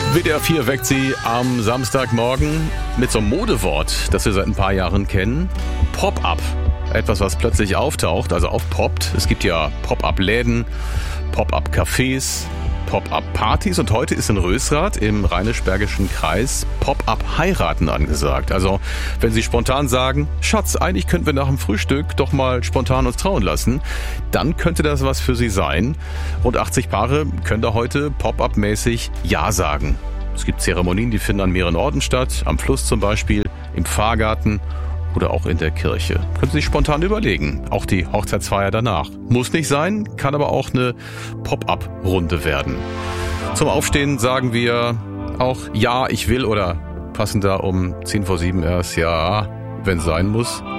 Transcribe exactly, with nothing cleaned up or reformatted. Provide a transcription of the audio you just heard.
W D R vier weckt Sie am Samstagmorgen mit so einem Modewort, das wir seit ein paar Jahren kennen. Pop-up. Etwas, was plötzlich auftaucht, also aufpoppt. Es gibt ja Pop-up-Läden, Pop-up-Cafés, Pop-up-Partys und heute ist in Rösrath im Rheinisch-Bergischen Kreis Pop-up-Heiraten angesagt. Also wenn Sie spontan sagen, Schatz, eigentlich könnten wir nach dem Frühstück doch mal spontan uns trauen lassen, dann könnte das was für Sie sein. Rund achtzig Paare können da heute Pop-up-mäßig Ja sagen. Es gibt Zeremonien, die finden an mehreren Orten statt, am Fluss zum Beispiel, im Pfarrgarten oder auch in der Kirche. Können Sie sich spontan überlegen. Auch die Hochzeitsfeier danach. Muss nicht sein, kann aber auch eine Pop-up-Runde werden. Zum Aufstehen sagen wir auch Ja, ich will oder passender um zehn vor sieben erst Ja, wenn sein muss.